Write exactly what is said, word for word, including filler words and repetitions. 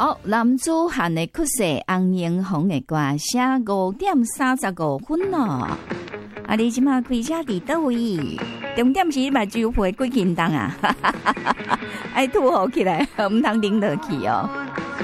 好，男子汉的曲式，红英红的歌，写五点三十五分咯。啊，你即马开车伫倒位？重点是你目睭配几斤重啊？爱吐好起来，唔通拎落去哦。